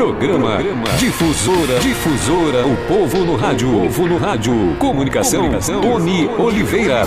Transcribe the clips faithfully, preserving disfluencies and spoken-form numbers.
Programa, Programa Difusora, Difusora, o povo no rádio, o povo no rádio. Comunicação, Comunicação Tony Oliveira.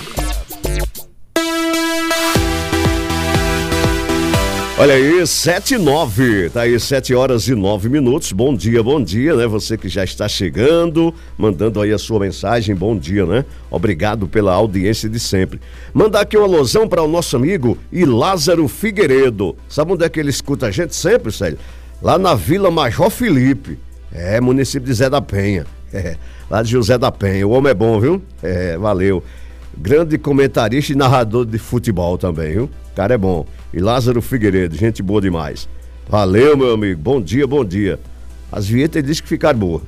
Olha aí, sete e nove, tá aí sete horas e nove minutos, bom dia, bom dia, né? Você que já está chegando, mandando aí a sua mensagem, bom dia, né? Obrigado pela audiência de sempre. Mandar aqui uma alusão para o nosso amigo e Lázaro Figueiredo. Sabe onde é que ele escuta a gente sempre, Célio? Lá na Vila Major Felipe, é, município de Zé da Penha, é, lá de José da Penha. O homem é bom, viu? É, valeu. Grande comentarista e narrador de futebol também, viu? O cara é bom. E Lázaro Figueiredo, gente boa demais. Valeu, meu amigo. Bom dia, bom dia. As vinhetas dizem que ficaram boas.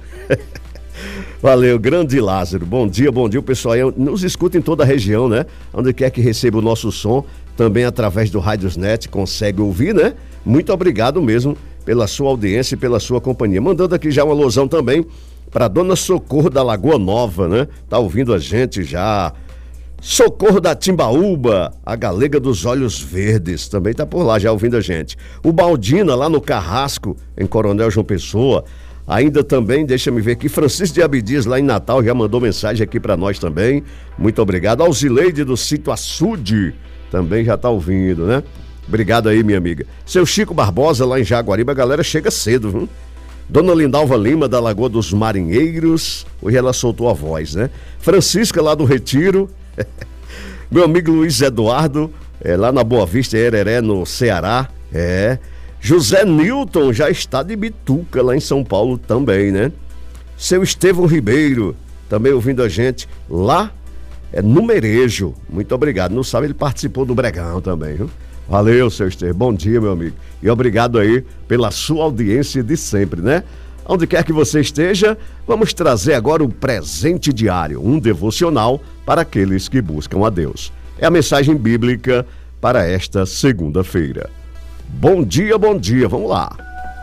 Valeu, grande Lázaro. Bom dia, bom dia. O pessoal aí nos escuta em toda a região, né? Onde quer que receba o nosso som, também através do Radiosnet, consegue ouvir, né? Muito obrigado mesmo pela sua audiência e pela sua companhia. Mandando aqui já uma alusão também para Dona Socorro da Lagoa Nova, né? Tá ouvindo a gente já. Socorro da Timbaúba, a Galega dos Olhos Verdes, também tá por lá já ouvindo a gente. O Baldina, lá no Carrasco, em Coronel João Pessoa. Ainda também, deixa-me ver aqui, Francisco de Abdias, lá em Natal, já mandou mensagem aqui para nós também. Muito obrigado. Alzileide do Sítio Açude, também já tá ouvindo, né? Obrigado aí, minha amiga. Seu Chico Barbosa, lá em Jaguaribe, a galera chega cedo, viu? Dona Lindalva Lima, da Lagoa dos Marinheiros, hoje ela soltou a voz, né? Francisca, lá do Retiro. Meu amigo Luiz Eduardo, é, lá na Boa Vista, Hereré, no Ceará. É. José Newton já está de Bituca, lá em São Paulo também, né? Seu Estevão Ribeiro, também ouvindo a gente lá é, no Merejo. Muito obrigado. Não sabe, ele participou do Bregão também, viu? Valeu, seu Estevão. Bom dia, meu amigo. E obrigado aí pela sua audiência de sempre, né? Onde quer que você esteja, vamos trazer agora o presente diário, um devocional para aqueles que buscam a Deus. É a mensagem bíblica para esta segunda-feira. Bom dia, bom dia, vamos lá.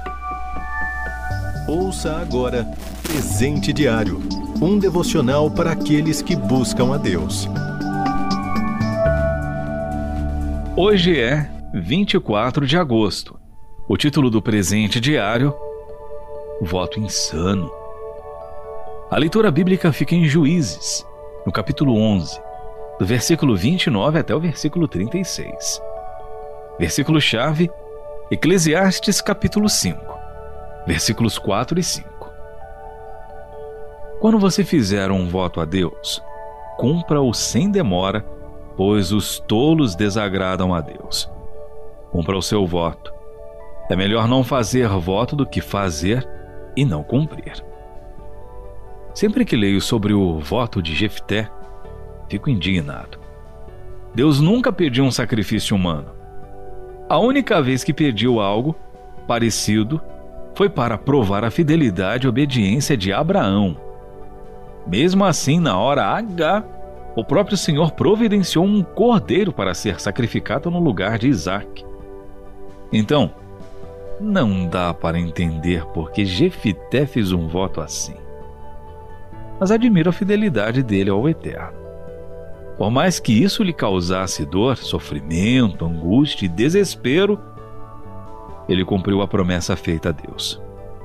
Ouça agora Presente Diário, um devocional para aqueles que buscam a Deus. Hoje é vinte e quatro de agosto. O título do Presente Diário: Voto insano. A leitura bíblica fica em Juízes, no capítulo onze, do versículo vinte e nove até o versículo trinta e seis. Versículo-chave, Eclesiastes, capítulo cinco, versículos quatro e cinco. Quando você fizer um voto a Deus, cumpra-o sem demora, pois os tolos desagradam a Deus. Cumpra o seu voto. É melhor não fazer voto do que fazer e não cumprir. Sempre que leio sobre o voto de Jefté, fico indignado. Deus nunca pediu um sacrifício humano. A única vez que pediu algo parecido foi para provar a fidelidade e obediência de Abraão. Mesmo assim, na hora H, o próprio Senhor providenciou um cordeiro para ser sacrificado no lugar de Isaque. Então, não dá para entender por que Jefté fez um voto assim. Mas admiro a fidelidade dele ao Eterno. Por mais que isso lhe causasse dor, sofrimento, angústia e desespero, ele cumpriu a promessa feita a Deus.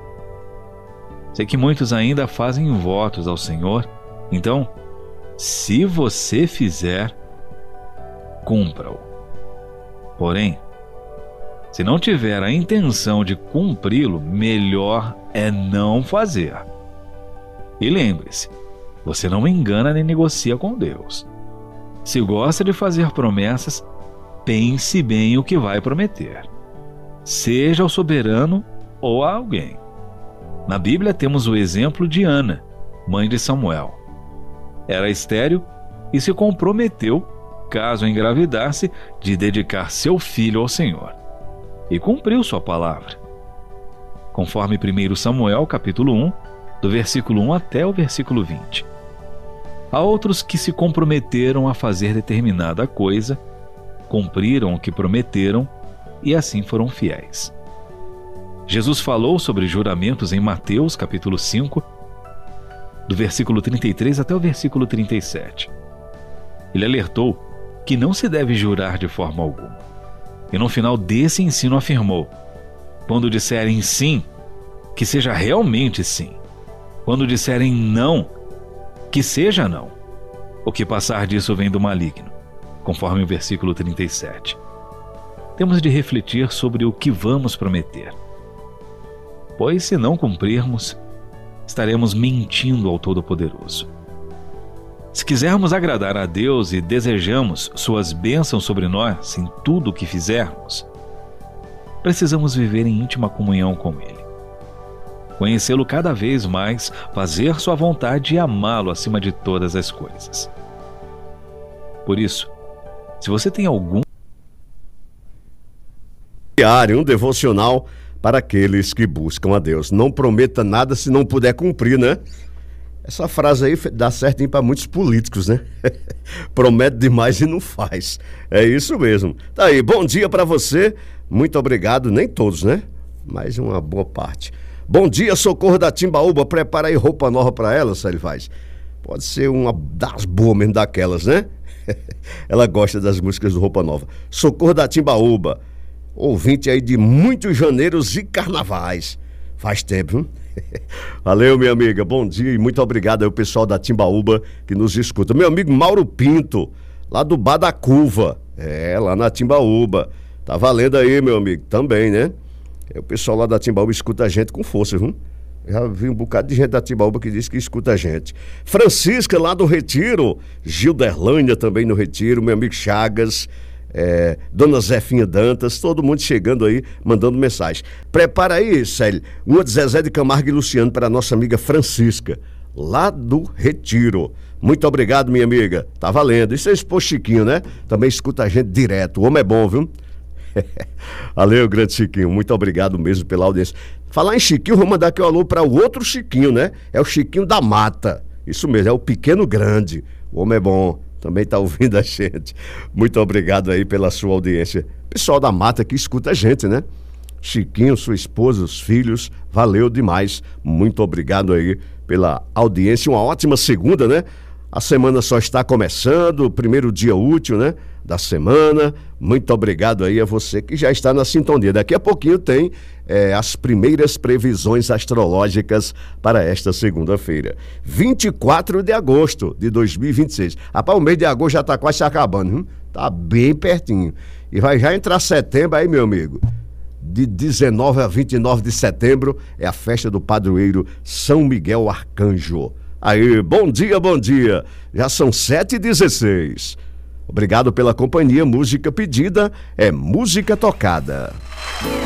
Sei que muitos ainda fazem votos ao Senhor, então, se você fizer, cumpra-o. Porém, se não tiver a intenção de cumpri-lo, melhor é não fazer. E lembre-se, você não engana nem negocia com Deus. Se gosta de fazer promessas, pense bem o que vai prometer. Seja o soberano ou a alguém. Na Bíblia temos o exemplo de Ana, mãe de Samuel. Era estéril e se comprometeu, caso engravidasse, de dedicar seu filho ao Senhor. E cumpriu sua palavra. Conforme primeiro Samuel, capítulo um, do versículo um até o versículo vinte. Há outros que se comprometeram a fazer determinada coisa, cumpriram o que prometeram e assim foram fiéis. Jesus falou sobre juramentos em Mateus, capítulo cinco, do versículo trinta e três até o versículo trinta e sete. Ele alertou que não se deve jurar de forma alguma. E no final desse ensino afirmou: quando disserem sim, que seja realmente sim. Quando disserem não, que seja não. O que passar disso vem do maligno, conforme o versículo trinta e sete. Temos de refletir sobre o que vamos prometer, pois se não cumprirmos, estaremos mentindo ao Todo-Poderoso. Se quisermos agradar a Deus e desejamos suas bênçãos sobre nós em tudo o que fizermos, precisamos viver em íntima comunhão com Ele, conhecê-lo cada vez mais, fazer sua vontade e amá-lo acima de todas as coisas. Por isso, se você tem algum diário, um devocional para aqueles que buscam a Deus. Não prometa nada se não puder cumprir, né? Essa frase aí dá certinho para muitos políticos, né? Promete demais e não faz. É isso mesmo. Tá aí, bom dia para você. Muito obrigado, nem todos, né? Mas uma boa parte. Bom dia, Socorro da Timbaúba. Prepara aí roupa nova para ela, Célio Vaz. Pode ser uma das boas mesmo daquelas, né? Ela gosta das músicas do Roupa Nova. Socorro da Timbaúba. Ouvinte aí de muitos janeiros e carnavais. Faz tempo, hein? Valeu, minha amiga, bom dia e muito obrigado ao pessoal da Timbaúba que nos escuta. Meu amigo Mauro Pinto, lá do Bar da Curva, é, lá na Timbaúba. Tá valendo aí, meu amigo, também, né? É, o pessoal lá da Timbaúba escuta a gente com força, viu? Já vi um bocado de gente da Timbaúba que diz que escuta a gente. Francisca, lá do Retiro. Gilderlânia também no Retiro. Meu amigo Chagas. É, Dona Zefinha Dantas, todo mundo chegando aí, mandando mensagem. Prepara aí, Célio, uma de Zezé de Camargo e Luciano para a nossa amiga Francisca, lá do Retiro. Muito obrigado, minha amiga, tá valendo. E seu esposo Chiquinho, né? Também escuta a gente direto, o homem é bom, viu? Valeu, grande Chiquinho, muito obrigado mesmo pela audiência. Falar em Chiquinho, vou mandar aqui um alô para o outro Chiquinho, né? É o Chiquinho da Mata, isso mesmo, é o pequeno grande, o homem é bom. Também está ouvindo a gente. Muito obrigado aí pela sua audiência. Pessoal da Mata que escuta a gente, né? Chiquinho, sua esposa, os filhos, valeu demais. Muito obrigado aí pela audiência. Uma ótima segunda, né? A semana só está começando, o primeiro dia útil, né? Da semana. Muito obrigado aí a você que já está na sintonia. Daqui a pouquinho tem é, as primeiras previsões astrológicas para esta segunda-feira. vinte e quatro de agosto de dois mil e vinte e seis. Rapaz, o mês de agosto já está quase se acabando, hein? Tá bem pertinho. E vai já entrar setembro aí, meu amigo. De dezenove a vinte e nove de setembro é a festa do padroeiro São Miguel Arcanjo. Aí, bom dia, bom dia. Já são sete e dezesseis. Obrigado pela companhia. Música pedida é música tocada.